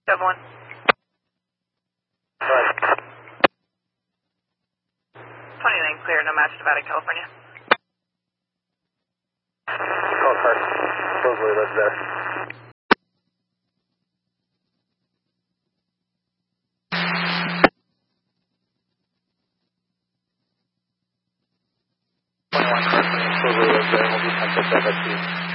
1. Right. 29 clear, no match, Nevada, California. Call Carson. Supposedly lives there. Supposedly lives there. We'll be 10 to 7.